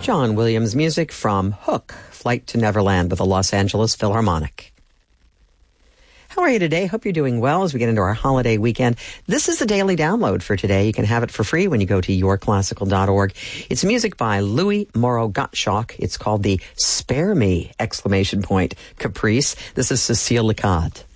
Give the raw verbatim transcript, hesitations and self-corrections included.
John Williams music from Hook, Flight to Neverland with the Los Angeles Philharmonic. How are you today? Hope you're doing well as we get into our holiday weekend. This is the daily download for today. You can have it for free when you go to your classical dot org. It's music by Louis Moreau Gottschalk. It's called the Spare Me! Exclamation point Caprice. This is Cécile Lecade.